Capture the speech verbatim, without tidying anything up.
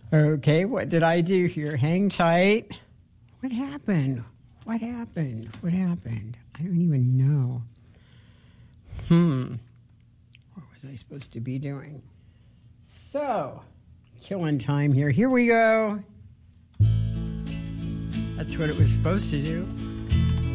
Okay, what did I do here? Hang tight. What happened? What happened? What happened? I don't even know. Hmm. What was I supposed to be doing? So, killing time here. Here we go. That's what it was supposed to do.